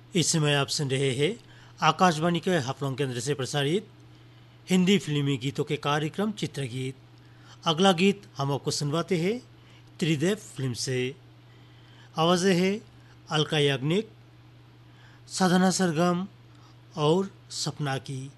इस समय आप सुन रहे हैं आकाशवाणी के हाफलोंग केंद्र से प्रसारित हिंदी फिल्मी गीतों के कार्यक्रम चित्रगीत। अगला गीत हम आपको सुनवाते हैं त्रिदेव फिल्म से। आवाज़ें हैं अलका याग्निक, साधना सरगम और सपना की।